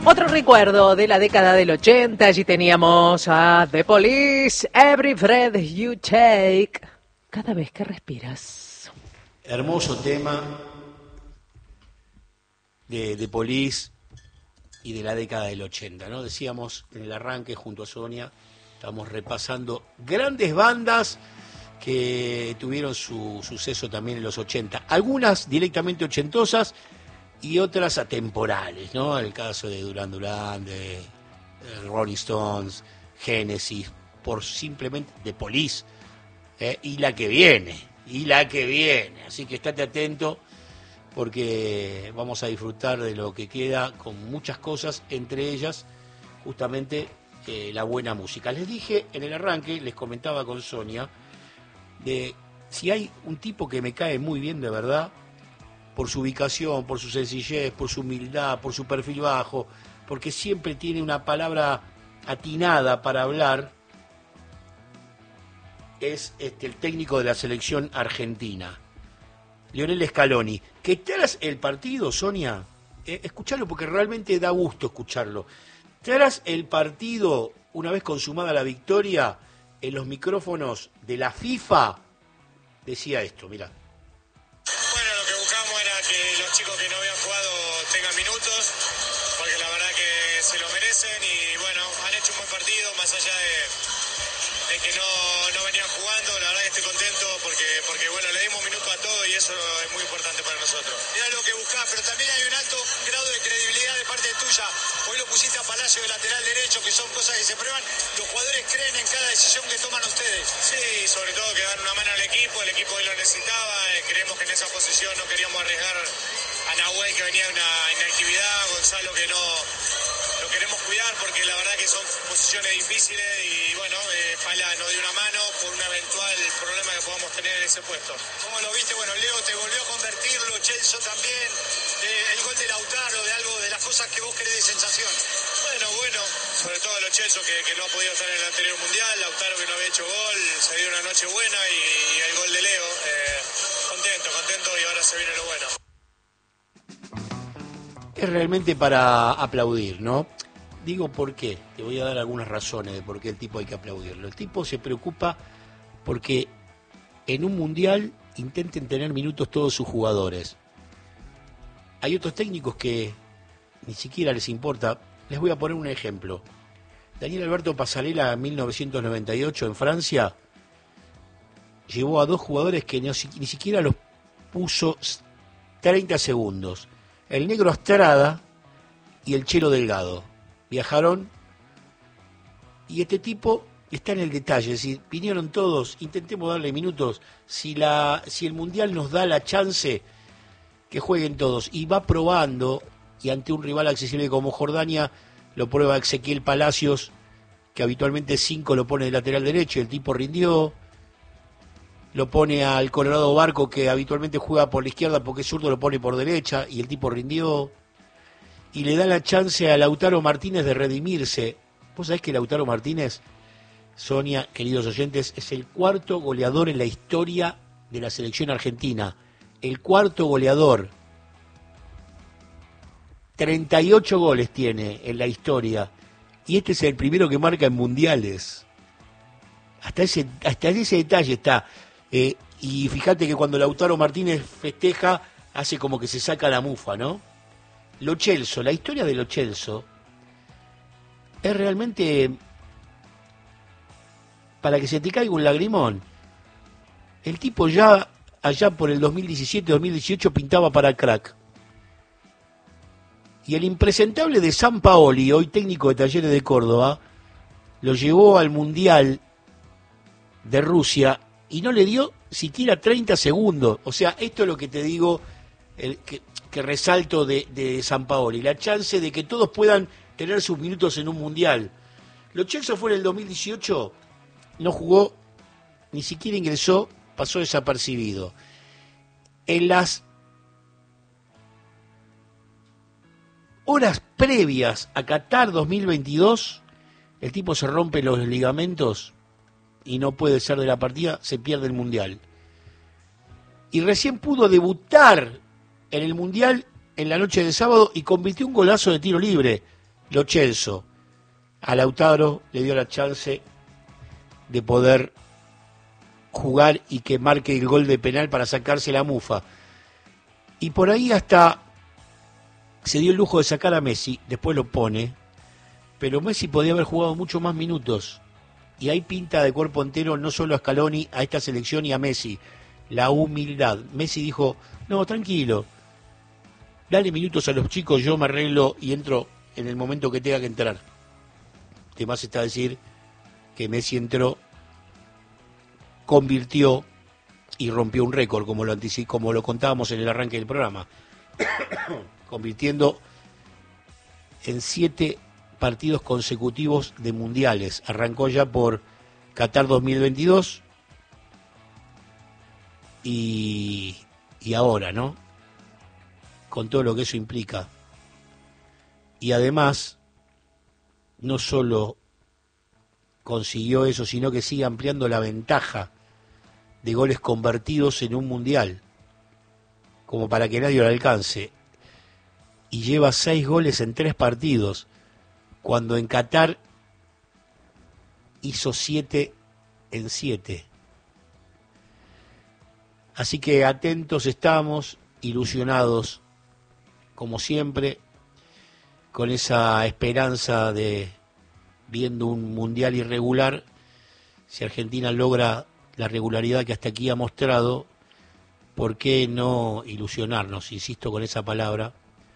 Otro recuerdo de la década del 80, allí teníamos a The Police, Every Breath You Take, cada vez que respiras. Hermoso tema de The Police y de la década del 80, ¿no? Decíamos en el arranque junto a Sonia, estamos repasando grandes bandas que tuvieron su suceso también en los 80, algunas directamente ochentosas y otras atemporales, ¿no? El caso de Duran Duran, de Rolling Stones, Genesis, por simplemente The Police, y la que viene, así que estate atento porque vamos a disfrutar de lo que queda con muchas cosas, entre ellas justamente la buena música. Les dije en el arranque, les comentaba con Sonia, de si hay un tipo que me cae muy bien de verdad, por su ubicación, por su sencillez, por su humildad, por su perfil bajo, porque siempre tiene una palabra atinada para hablar, es el técnico de la selección argentina, Lionel Scaloni, que tras el partido, Sonia, escucharlo porque realmente da gusto escucharlo, tras el partido, una vez consumada la victoria, en los micrófonos de la FIFA, decía esto, mirá. Bueno, lo que buscamos era que los chicos que no habían jugado tengan minutos, porque la verdad que se lo merecen y bueno, han hecho un buen partido, más allá de que no venían jugando, la verdad que estoy contento porque bueno, le dimos minutos a todos y eso es muy importante para nosotros. Era lo que buscaba, pero también hay un alto grado de credibilidad de parte tuya. Hoy lo pusiste a Palacio de lateral derecho, que son cosas que se prueban. Los jugadores creen en cada decisión que toman ustedes. Sí, sobre todo que dan una mano al equipo, el equipo hoy lo necesitaba, creemos que en esa posición no queríamos arriesgar a Nahuel que venía de una inactividad, Gonzalo que no lo queremos cuidar porque la verdad que son posiciones difíciles y bueno, Pala nos dio una mano por un eventual problema que podamos tener en ese puesto. ¿Cómo lo viste? Bueno, Leo te volvió a convertirlo, Chelso también, el gol de Lautaro, de algo de las cosas que vos querés de sensación. Bueno, sobre todo los Chelso que no ha podido estar en el anterior mundial, Lautaro que no había hecho gol, se dio una noche buena y el gol de Leo, contento y ahora se viene lo bueno. Es realmente para aplaudir, ¿no? Digo por qué, te voy a dar algunas razones de por qué el tipo hay que aplaudirlo. El tipo se preocupa porque en un mundial intenten tener minutos todos sus jugadores. Hay otros técnicos que ni siquiera les importa. Les voy a poner un ejemplo. Daniel Alberto Pasarela en 1998 en Francia llevó a dos jugadores que ni siquiera los puso 30 segundos. El negro Estrada y el Chelo Delgado. Viajaron y este tipo está en el detalle, es decir, vinieron todos, intentemos darle minutos, si el Mundial nos da la chance, que jueguen todos, y va probando, y ante un rival accesible como Jordania, lo prueba Ezequiel Palacios, que habitualmente 5 lo pone de lateral derecho, y el tipo rindió, lo pone al Colorado Barco, que habitualmente juega por la izquierda porque es zurdo, lo pone por derecha, y el tipo rindió, y le da la chance a Lautaro Martínez de redimirse. ¿Vos sabés que Lautaro Martínez, Sonia, queridos oyentes, es el cuarto goleador en la historia de la selección argentina? El cuarto goleador. 38 goles tiene en la historia. Y este es el primero que marca en mundiales. Hasta ese detalle está. Y fíjate que cuando Lautaro Martínez festeja, hace como que se saca la mufa, ¿no? Lo Chelso, la historia de Lo Chelso es realmente para que se te caiga un lagrimón. El tipo ya allá por el 2017-2018 pintaba para crack. Y el impresentable de Sampaoli, hoy técnico de Talleres de Córdoba, lo llevó al Mundial de Rusia y no le dio siquiera 30 segundos. O sea, esto es lo que te digo, que resalto de Sampaoli, la chance de que todos puedan tener sus minutos en un Mundial. Lo Chelso fue en el 2018, no jugó, ni siquiera ingresó, pasó desapercibido. En las horas previas a Qatar 2022, el tipo se rompe los ligamentos y no puede ser de la partida, se pierde el Mundial. Y recién pudo debutar en el Mundial en la noche de sábado y convirtió un golazo de tiro libre. Lo Celso a Lautaro le dio la chance de poder jugar y que marque el gol de penal para sacarse la mufa. Y por ahí hasta se dio el lujo de sacar a Messi, después lo pone, pero Messi podía haber jugado mucho más minutos. Y hay pinta de cuerpo entero no solo a Scaloni, a esta selección y a Messi. La humildad. Messi dijo, no, tranquilo, dale minutos a los chicos, yo me arreglo y entro en el momento que tenga que entrar. Además está a decir que Messi entró, convirtió y rompió un récord, como lo contábamos en el arranque del programa, convirtiendo en 7 partidos consecutivos de mundiales. Arrancó ya por Qatar 2022 y ahora, ¿no? Con todo lo que eso implica. Y además, no solo consiguió eso, sino que sigue ampliando la ventaja de goles convertidos en un mundial, como para que nadie lo alcance. Y lleva 6 goles en 3 partidos, cuando en Qatar hizo 7 en 7. Así que atentos estamos, ilusionados, como siempre, con esa esperanza de, viendo un mundial irregular, si Argentina logra la regularidad que hasta aquí ha mostrado, ¿por qué no ilusionarnos? Insisto con esa palabra,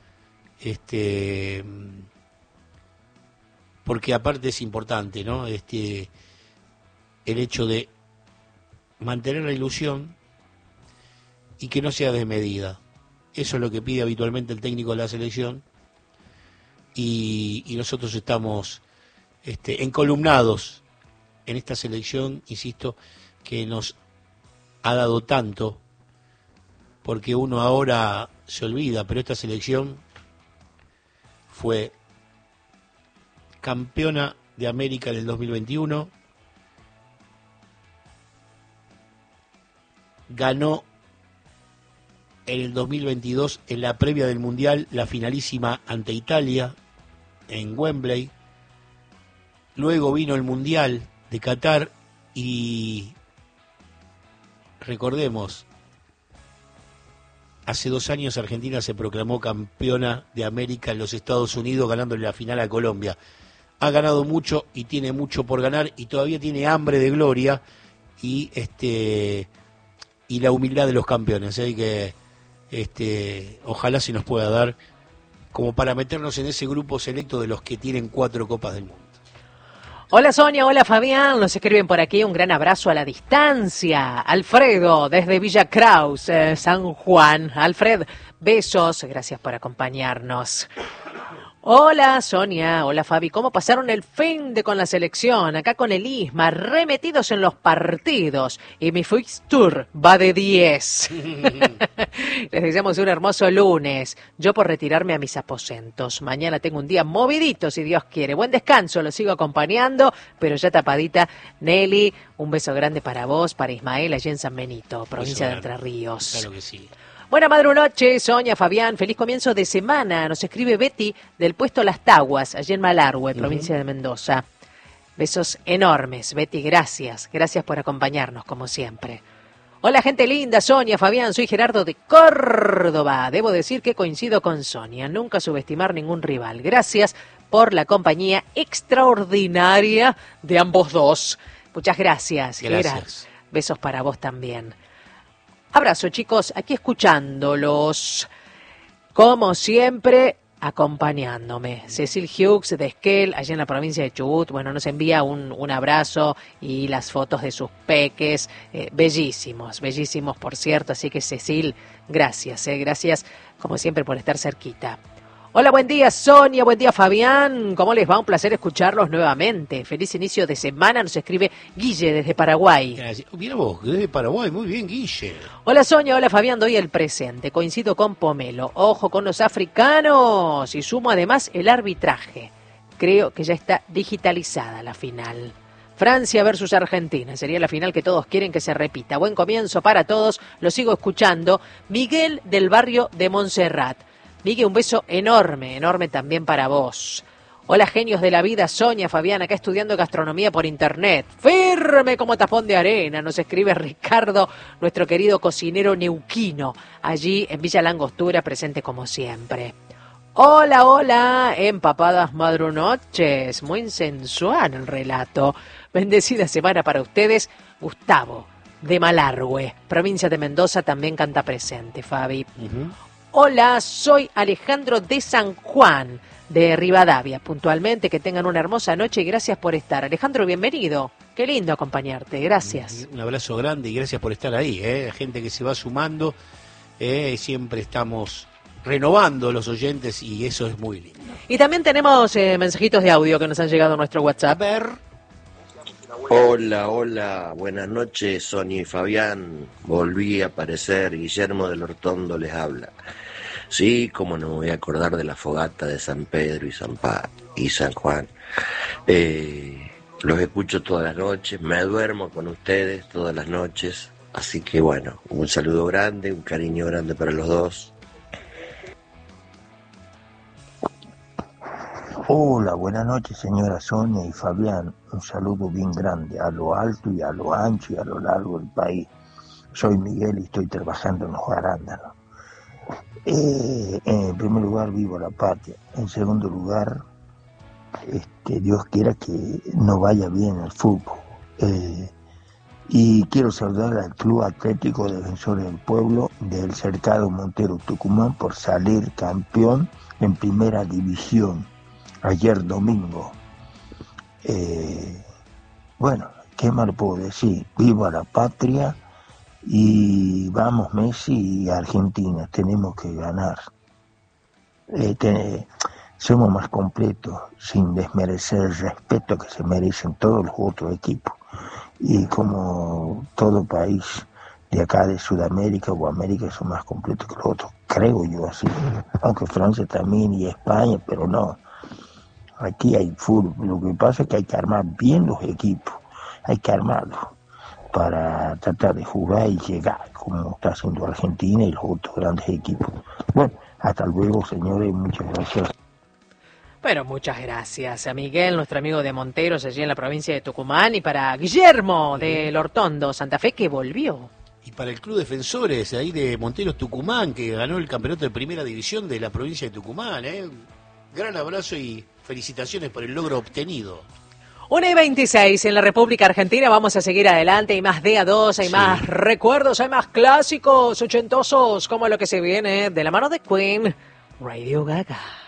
porque aparte es importante, ¿no? El hecho de mantener la ilusión y que no sea desmedida. Eso es lo que pide habitualmente el técnico de la selección, y nosotros estamos encolumnados en esta selección, insisto, que nos ha dado tanto, porque uno ahora se olvida, pero esta selección fue campeona de América en el 2021, ganó en el 2022 en la previa del Mundial la finalísima ante Italia en Wembley, luego vino el Mundial de Qatar y recordemos, hace 2 años Argentina se proclamó campeona de América en los Estados Unidos, ganándole la final a Colombia. Ha ganado mucho y tiene mucho por ganar y todavía tiene hambre de gloria y la humildad de los campeones. Así que ojalá se nos pueda dar como para meternos en ese grupo selecto de los que tienen 4 Copas del Mundo. Hola Sonia, hola Fabián, nos escriben por aquí, un gran abrazo a la distancia. Alfredo, desde Villa Kraus, San Juan. Alfred, besos, gracias por acompañarnos. Hola Sonia, hola Fabi, ¿cómo pasaron el fin de con la selección? Acá con el Isma, remetidos en los partidos. Y mi fixture va de 10. Les deseamos un hermoso lunes. Yo por retirarme a mis aposentos. Mañana tengo un día movidito, si Dios quiere. Buen descanso, lo sigo acompañando, pero ya tapadita. Nelly, un beso grande para vos, para Ismael, allí en San Benito, provincia de Entre Ríos. Claro que sí. Buena madrunoche, Sonia, Fabián, feliz comienzo de semana. Nos escribe Betty del puesto Las Taguas, allí en Malargüe, provincia de Mendoza. Besos enormes, Betty, gracias. Gracias por acompañarnos, como siempre. Hola, gente linda, Sonia, Fabián, soy Gerardo de Córdoba. Debo decir que coincido con Sonia, nunca subestimar ningún rival. Gracias por la compañía extraordinaria de ambos dos. Muchas gracias, Gerard. Besos para vos también. Abrazo, chicos, aquí escuchándolos, como siempre, acompañándome. Cecil Hughes de Esquel, allá en la provincia de Chubut, bueno, nos envía un abrazo y las fotos de sus peques, bellísimos, bellísimos, por cierto, así que Cecil, gracias, gracias, como siempre, por estar cerquita. Hola, buen día Sonia, buen día Fabián, ¿cómo les va? Un placer escucharlos nuevamente. Feliz inicio de semana, nos escribe Guille desde Paraguay. Gracias. Mira vos, desde Paraguay, muy bien Guille. Hola Sonia, hola Fabián, doy el presente, coincido con Pomelo, ojo con los africanos y sumo además el arbitraje. Creo que ya está digitalizada la final. Francia versus Argentina, sería la final que todos quieren que se repita. Buen comienzo para todos, lo sigo escuchando. Miguel del barrio de Montserrat. Miguel, un beso enorme, enorme también para vos. Hola, genios de la vida, Sonia, Fabián, acá estudiando gastronomía por internet. Firme como tapón de arena, nos escribe Ricardo, nuestro querido cocinero neuquino, allí en Villa Langostura, presente como siempre. Hola, hola, empapadas madrunoches, muy sensual el relato. Bendecida semana para ustedes, Gustavo, de Malargüe, provincia de Mendoza, también canta presente, Fabi. Hola, soy Alejandro de San Juan, de Rivadavia, puntualmente, que tengan una hermosa noche y gracias por estar. Alejandro, bienvenido, qué lindo acompañarte, gracias. Un abrazo grande y gracias por estar ahí, la gente que se va sumando, siempre estamos renovando los oyentes y eso es muy lindo. Y también tenemos mensajitos de audio que nos han llegado a nuestro WhatsApp. A ver. Hola, buenas noches, Sonia y Fabián. Volví a aparecer, Guillermo del Hortondo les habla. Sí, cómo no me voy a acordar de la fogata de San Pedro y San Juan. Los escucho todas las noches, me duermo con ustedes todas las noches. Así que bueno, un saludo grande, un cariño grande para los dos. Hola, buenas noches, señora Sonia y Fabián. Un saludo bien grande a lo alto y a lo ancho y a lo largo del país. Soy Miguel y estoy trabajando en los arándanos. En primer lugar, vivo la patria. En segundo lugar, Dios quiera que no vaya bien el fútbol. Y quiero saludar al Club Atlético Defensores del Pueblo del Cercado Montero Tucumán por salir campeón en primera división ayer domingo. Bueno, ¿qué más puedo decir? Viva la patria. Y vamos Messi y Argentina, tenemos que ganar. Somos más completos, sin desmerecer el respeto que se merecen todos los otros equipos. Y como todo país de acá de Sudamérica o América son más completos que los otros, creo yo así. Aunque Francia también y España, pero no. Aquí hay fútbol, lo que pasa es que hay que armar bien los equipos, hay que armarlos para tratar de jugar y llegar, como está haciendo Argentina y los otros grandes equipos. Bueno, hasta luego, señores, muchas gracias. Bueno, muchas gracias a Miguel, nuestro amigo de Monteros, allí en la provincia de Tucumán, y para Guillermo del Hortondo, Santa Fe, que volvió. Y para el Club Defensores, ahí de Monteros Tucumán, que ganó el campeonato de primera división de la provincia de Tucumán. Gran abrazo y felicitaciones por el logro obtenido. 1:26 en la República Argentina, vamos a seguir adelante, hay más DA2, hay más recuerdos, hay más clásicos ochentosos, como lo que se viene de la mano de Queen, Radio Gaga.